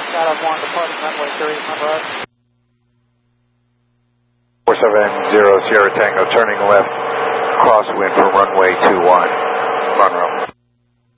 Out of 1, departing runway 3, number up. 470 Sierra Tango, turning left, crosswind for runway 21, Monroe.